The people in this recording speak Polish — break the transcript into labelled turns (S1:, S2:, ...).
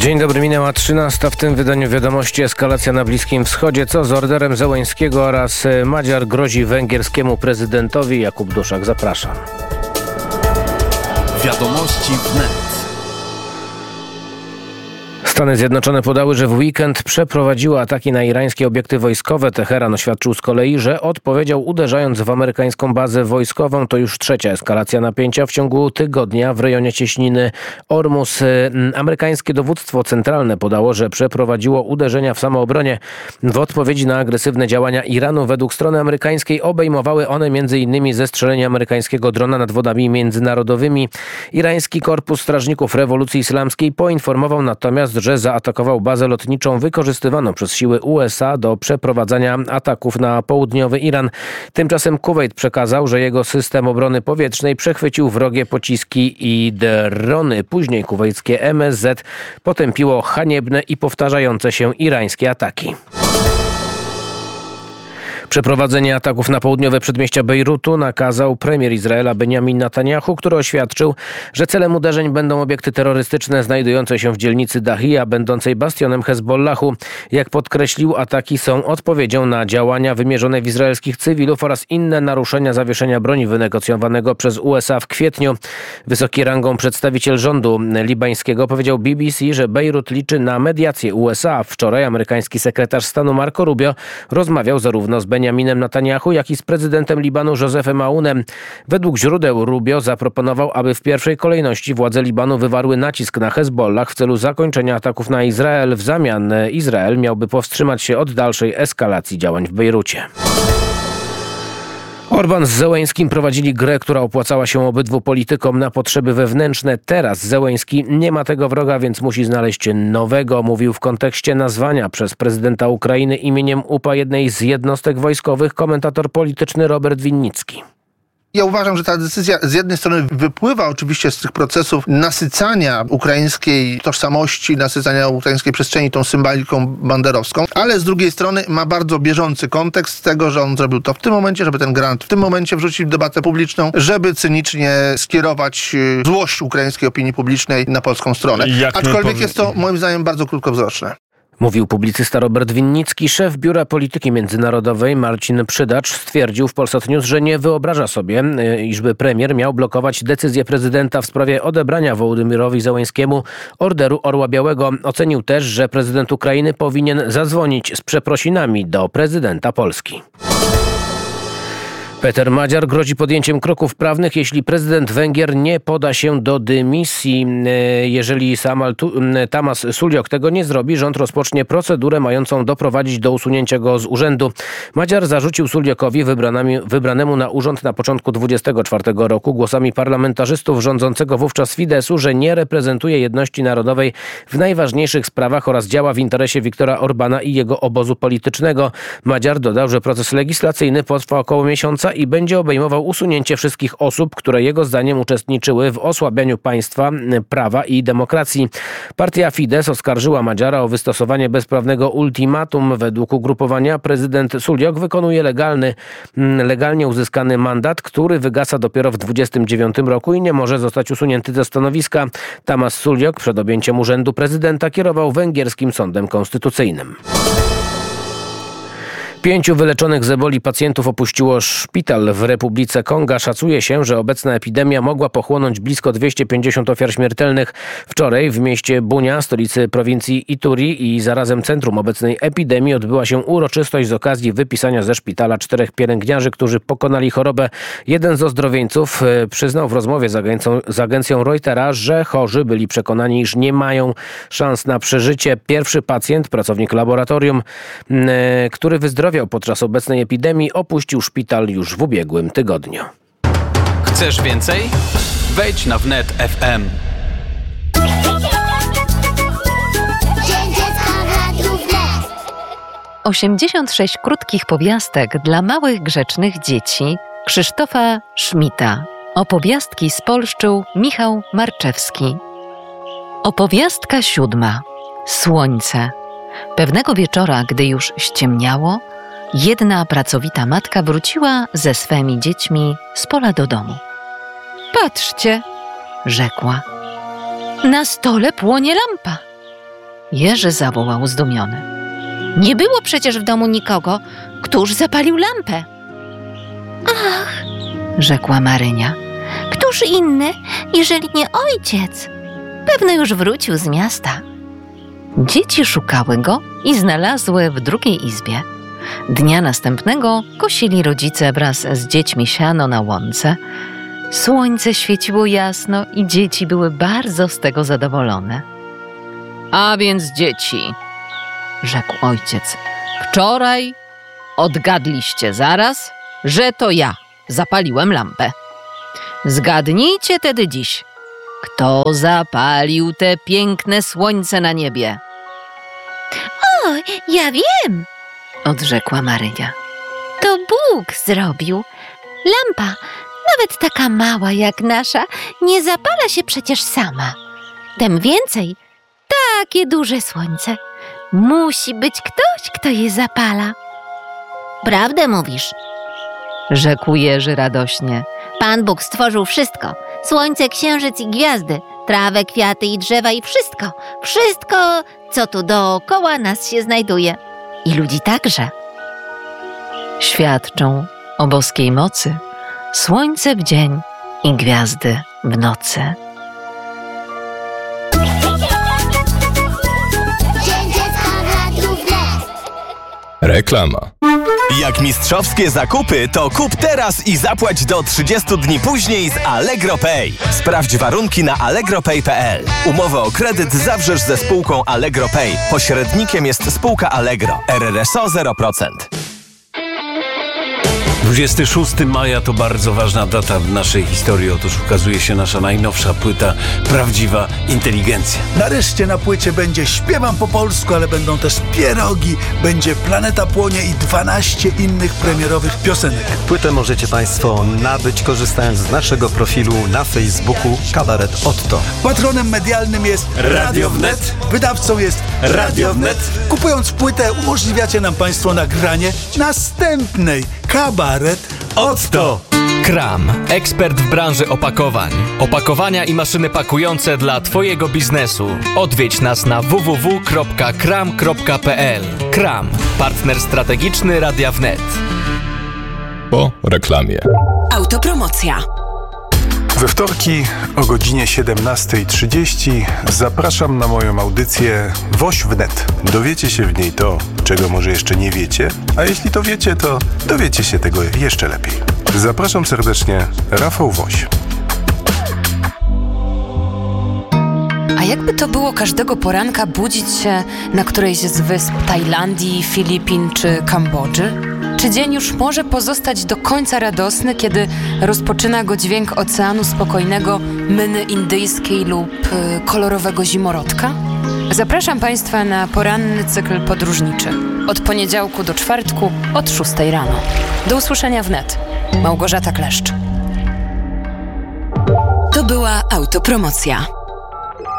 S1: Dzień dobry, minęła 13. W tym wydaniu wiadomości eskalacja na Bliskim Wschodzie. Co z orderem Zełenskiego oraz Madziar grozi węgierskiemu prezydentowi? Jakub Duszak, zapraszam.
S2: Wiadomości wnet.
S1: Stany Zjednoczone podały, że w weekend przeprowadziły ataki na irańskie obiekty wojskowe. Teheran oświadczył z kolei, że odpowiedział uderzając w amerykańską bazę wojskową. To już trzecia eskalacja napięcia w ciągu tygodnia w rejonie cieśniny Ormus. Amerykańskie dowództwo centralne podało, że przeprowadziło uderzenia w samoobronie w odpowiedzi na agresywne działania Iranu. Według strony amerykańskiej obejmowały one m.in. zestrzelenie amerykańskiego drona nad wodami międzynarodowymi. Irański Korpus Strażników Rewolucji Islamskiej poinformował natomiast, że zaatakował bazę lotniczą wykorzystywaną przez siły USA do przeprowadzania ataków na południowy Iran. Tymczasem Kuwejt przekazał, że jego system obrony powietrznej przechwycił wrogie pociski i drony. Później kuwejskie MSZ potępiło haniebne i powtarzające się irańskie ataki. Przeprowadzenie ataków na południowe przedmieścia Bejrutu nakazał premier Izraela Benjamin Netanjahu, który oświadczył, że celem uderzeń będą obiekty terrorystyczne znajdujące się w dzielnicy Dahija, będącej bastionem Hezbollahu. Jak podkreślił, ataki są odpowiedzią na działania wymierzone w izraelskich cywilów oraz inne naruszenia zawieszenia broni wynegocjowanego przez USA w kwietniu. Wysoki rangą przedstawiciel rządu libańskiego powiedział BBC, że Bejrut liczy na mediację USA. Wczoraj amerykański sekretarz stanu Marco Rubio rozmawiał zarówno z Benjaminem Netanjahu, jak i z prezydentem Libanu Josephem Aounem. Według źródeł Rubio zaproponował, aby w pierwszej kolejności władze Libanu wywarły nacisk na Hezbollah w celu zakończenia ataków na Izrael. W zamian Izrael miałby powstrzymać się od dalszej eskalacji działań w Bejrucie. Orban z Zełenskim prowadzili grę, która opłacała się obydwu politykom na potrzeby wewnętrzne. Teraz Zełenski nie ma tego wroga, więc musi znaleźć nowego. Mówił w kontekście nazwania przez prezydenta Ukrainy imieniem UPA jednej z jednostek wojskowych komentator polityczny Robert Winnicki.
S3: Ja uważam, że ta decyzja z jednej strony wypływa oczywiście z tych procesów nasycania ukraińskiej tożsamości, nasycania ukraińskiej przestrzeni tą symboliką banderowską, ale z drugiej strony ma bardzo bieżący kontekst tego, że on zrobił to w tym momencie, żeby ten grant w tym momencie wrzucić w debatę publiczną, żeby cynicznie skierować złość ukraińskiej opinii publicznej na polską stronę. Aczkolwiek jest to moim zdaniem bardzo krótkowzroczne.
S1: Mówił publicysta Robert Winnicki. Szef Biura Polityki Międzynarodowej Marcin Przydacz stwierdził w Polsat News, że nie wyobraża sobie, iżby premier miał blokować decyzję prezydenta w sprawie odebrania Wołodymyrowi Zełenskiemu orderu Orła Białego. Ocenił też, że prezydent Ukrainy powinien zadzwonić z przeprosinami do prezydenta Polski. Peter Madziar grozi podjęciem kroków prawnych, jeśli prezydent Węgier nie poda się do dymisji. Jeżeli Tamas Suljok tego nie zrobi, rząd rozpocznie procedurę mającą doprowadzić do usunięcia go z urzędu. Madziar zarzucił Suljokowi, wybranemu na urząd na początku 2024 roku, głosami parlamentarzystów rządzącego wówczas Fideszu, że nie reprezentuje jedności narodowej w najważniejszych sprawach oraz działa w interesie Viktora Orbana i jego obozu politycznego. Madziar dodał, że proces legislacyjny potrwa około miesiąca i będzie obejmował usunięcie wszystkich osób, które jego zdaniem uczestniczyły w osłabianiu państwa, prawa i demokracji. Partia Fidesz oskarżyła Madziara o wystosowanie bezprawnego ultimatum. Według ugrupowania prezydent Suljok wykonuje legalnie uzyskany mandat, który wygasa dopiero w 2029 roku i nie może zostać usunięty ze stanowiska. Tamas Suljok przed objęciem urzędu prezydenta kierował węgierskim sądem konstytucyjnym. 5 wyleczonych z eboli pacjentów opuściło szpital w Republice Konga. Szacuje się, że obecna epidemia mogła pochłonąć blisko 250 ofiar śmiertelnych. Wczoraj w mieście Bunia, stolicy prowincji Ituri i zarazem centrum obecnej epidemii, odbyła się uroczystość z okazji wypisania ze szpitala 4 pielęgniarzy, którzy pokonali chorobę. Jeden z ozdrowieńców przyznał w rozmowie z agencją Reutera, że chorzy byli przekonani, iż nie mają szans na przeżycie. Pierwszy pacjent, pracownik laboratorium, który wyzdrowiał podczas obecnej epidemii, opuścił szpital już w ubiegłym tygodniu.
S2: Chcesz więcej? Wejdź na wnet FM.
S4: 86 krótkich powiastek dla małych, grzecznych dzieci Krzysztofa Szmita. Opowiastki spolszczył Michał Marczewski. Opowiastka 7. Słońce. Pewnego wieczora, gdy już ściemniało, jedna pracowita matka wróciła ze swymi dziećmi z pola do domu. Patrzcie, rzekła. Na stole płonie lampa. Jerzy zawołał zdumiony.
S5: Nie było przecież w domu nikogo. Któż zapalił lampę?
S4: Ach, rzekła Marynia.
S5: Któż inny, jeżeli nie ojciec? Pewno już wrócił z miasta.
S4: Dzieci szukały go i znalazły w drugiej izbie. Dnia następnego kosili rodzice wraz z dziećmi siano na łące. Słońce świeciło jasno i dzieci były bardzo z tego zadowolone. A więc dzieci, rzekł ojciec, wczoraj odgadliście zaraz, że to ja zapaliłem lampę. Zgadnijcie tedy dziś, kto zapalił te piękne słońce na niebie?
S5: O, ja wiem,
S4: Odrzekła Marynia.
S5: to Bóg zrobił. Lampa, nawet taka mała jak nasza, nie zapala się przecież sama. Tem więcej, takie duże słońce. Musi być ktoś, kto je zapala. Prawdę mówisz,
S4: Rzekł Jerzy radośnie.
S5: Pan Bóg stworzył wszystko. Słońce, księżyc i gwiazdy, trawę, kwiaty i drzewa i wszystko. Wszystko, co tu dookoła nas się znajduje. I ludzi także.
S4: Świadczą o boskiej mocy słońce w dzień i gwiazdy w nocy.
S6: Reklama.
S7: Jak mistrzowskie zakupy, to kup teraz i zapłać do 30 dni później z Allegro Pay. Sprawdź warunki na allegropay.pl. Umowę o kredyt zawrzesz ze spółką Allegro Pay. Pośrednikiem jest spółka Allegro. RRSO 0%.
S8: 26 maja to bardzo ważna data w naszej historii. Otóż ukazuje się nasza najnowsza płyta Prawdziwa Inteligencja.
S9: Nareszcie na płycie będzie Śpiewam po polsku, ale będą też pierogi, będzie Planeta Płonie i 12 innych premierowych piosenek.
S10: Płytę możecie Państwo nabyć korzystając z naszego profilu na Facebooku Kabaret Otto.
S9: Patronem medialnym jest
S8: Radio Wnet.
S9: Wydawcą jest Radio Wnet. Kupując płytę umożliwiacie nam Państwo nagranie następnej Kabaret Otto.
S11: Kram, ekspert w branży opakowań. Opakowania i maszyny pakujące dla Twojego biznesu. Odwiedź nas na www.kram.pl. Kram, partner strategiczny Radia Wnet.
S6: Po reklamie.
S12: Autopromocja.
S13: We wtorki o godzinie 17:30 zapraszam na moją audycję Woś Wnet. Dowiecie się w niej to, czego może jeszcze nie wiecie, a jeśli to wiecie, to dowiecie się tego jeszcze lepiej. Zapraszam serdecznie, Rafał Woś.
S12: A jakby to było każdego poranka budzić się na którejś z wysp Tajlandii, Filipin czy Kambodży? Czy dzień już może pozostać do końca radosny, kiedy rozpoczyna go dźwięk Oceanu Spokojnego, myny indyjskiej lub kolorowego zimorodka? Zapraszam Państwa na poranny cykl podróżniczy. Od poniedziałku do czwartku od 6 rano. Do usłyszenia wnet. Małgorzata Kleszcz. To była autopromocja.